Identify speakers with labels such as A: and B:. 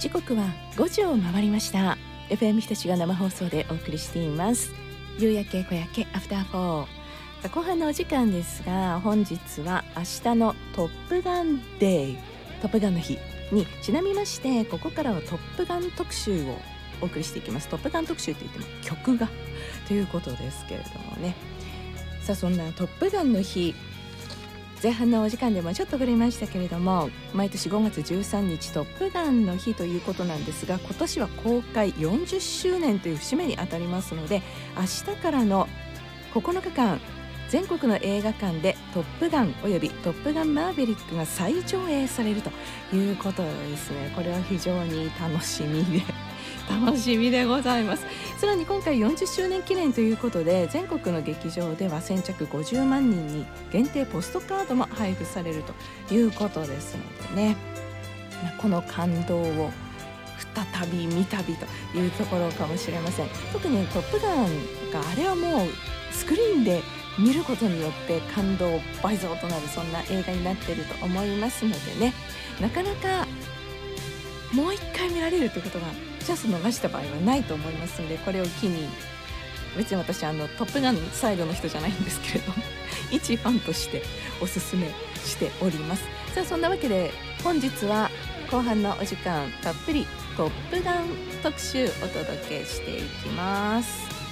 A: 時刻は5時を回りました。 FM 日立が生放送でお送りしています。夕焼け小焼けアフター4。後半のお時間ですが、本日は明日のトップガンデー、トップガンの日にちなみまして、ここからはトップガン特集をお送りしていきます。トップガン特集といっても曲がということですけれどもね。さあ、そんなトップガンの日、前半のお時間でもちょっと触れましたけれども、毎年5月13日トップガンの日ということなんですが、今年は公開40周年という節目にあたりますので、明日からの9日間全国の映画館でトップガンおよびトップガンマーヴェリックが再上映されるということですね。これは非常に楽しみでございます。さらに今回40周年記念ということで、全国の劇場では先着50万人に限定ポストカードも配布されるということですのでね、この感動を再び見たびというところかもしれません。特にトップガンがあれはもうスクリーンで見ることによって感動倍増となる、そんな映画になっていると思いますのでね、なかなかもう一回見られるということがチャンス逃した場合はないと思いますので、これを機に、別に私トップガンサイドの人じゃないんですけれども一ファンとしておすすめしております。さあ、そんなわけで本日は後半のお時間たっぷりトップガン特集お届けしていきます。